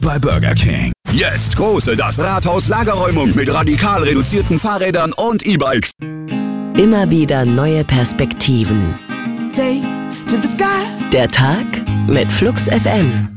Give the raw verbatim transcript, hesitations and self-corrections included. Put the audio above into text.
bei Burger King. Jetzt große Das Rathaus Lagerräumung mit radikal reduzierten Fahrrädern und E-Bikes. Immer wieder neue Perspektiven. Der Tag mit Flux F M.